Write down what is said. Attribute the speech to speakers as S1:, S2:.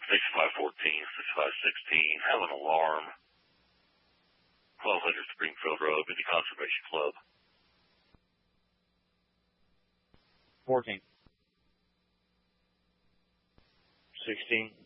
S1: 6514, 6516, have an alarm. 1200 Springfield Road, Vindy Conservation Club.
S2: 14. 16.